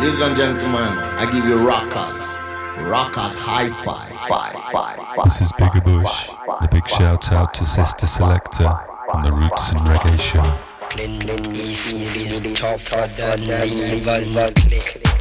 Ladies and gentlemen, I give you rockers. Rockers Hi-Fi. This is Bigger Bush. A big shout out to Sister Selector on the Roots and Reggae Show. Clint Eastwood is tougher than evil.